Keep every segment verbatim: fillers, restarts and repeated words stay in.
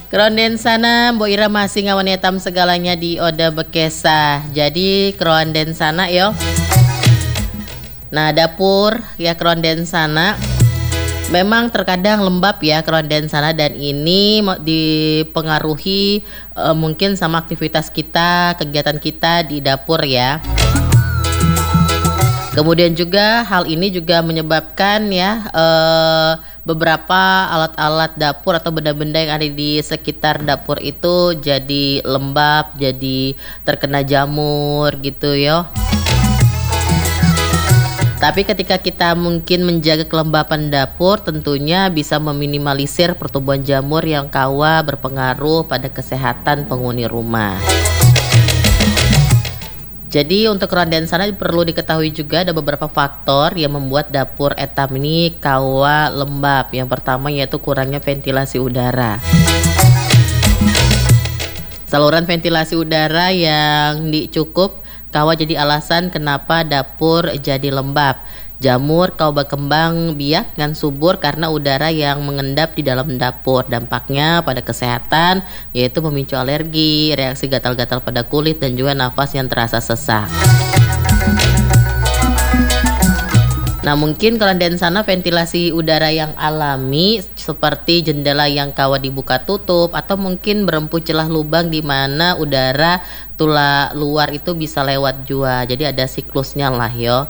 Keronden sana Mbok Ira masih ngawan etam segalanya di Oda Bekesa. Jadi keronden sana yo. Nah dapur ya keronden sana memang terkadang lembab ya keronden sana, dan ini dipengaruhi e, mungkin sama aktivitas kita, kegiatan kita di dapur ya. Kemudian juga hal ini juga menyebabkan ya e, beberapa alat-alat dapur atau benda-benda yang ada di sekitar dapur itu jadi lembab, jadi terkena jamur gitu yo. Tapi ketika kita mungkin menjaga kelembapan dapur, tentunya bisa meminimalisir pertumbuhan jamur yang kawa berpengaruh pada kesehatan penghuni rumah. Jadi untuk keronden sana perlu diketahui juga ada beberapa faktor yang membuat dapur etam ini kawa lembab. Yang pertama yaitu kurangnya ventilasi udara. Saluran ventilasi udara yang dicukup kawa jadi alasan kenapa dapur jadi lembab. Jamur kawa berkembang biak dan subur karena udara yang mengendap di dalam dapur. Dampaknya pada kesehatan yaitu memicu alergi, reaksi gatal-gatal pada kulit, dan juga nafas yang terasa sesak. Nah mungkin keronden sana ventilasi udara yang alami seperti jendela yang kawa dibuka tutup, atau mungkin berempuh celah lubang di mana udara tula luar itu bisa lewat jua. Jadi ada siklusnya lah yo.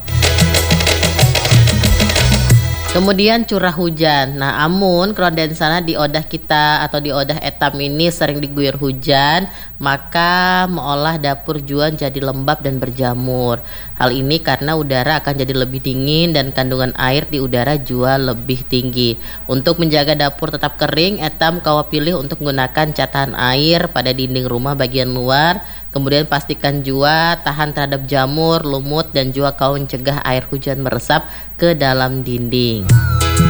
Kemudian curah hujan. Nah amun keronden sana di odah kita atau di odah etam ini sering diguyur hujan, maka meolah dapur juan jadi lembab dan berjamur. Hal ini karena udara akan jadi lebih dingin dan kandungan air di udara jua lebih tinggi. Untuk menjaga dapur tetap kering, etam kawa pilih untuk menggunakan catahan air pada dinding rumah bagian luar. Kemudian pastikan jua tahan terhadap jamur, lumut, dan jua kau mencegah air hujan meresap ke dalam dinding.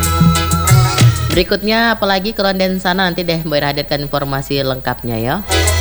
Berikutnya apalagi keronden sana, nanti deh Mbak Ira hadirkan informasi lengkapnya ya.